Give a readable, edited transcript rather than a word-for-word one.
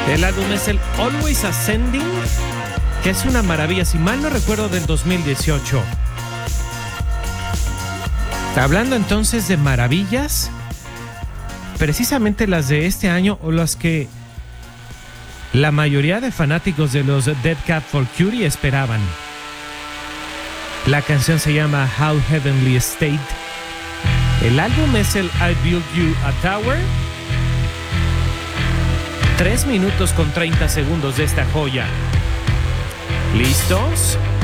El álbum es el Always Ascending, que es una maravilla, si mal no recuerdo, del 2018. Hablando entonces de maravillas, precisamente las de este año, o las que la mayoría de fanáticos de los Dead Cab for Cutie esperaban. La canción se llama How Heavenly State. El álbum es el I Built You a Tower. 3 minutos con 30 segundos de esta joya. ¿Listos?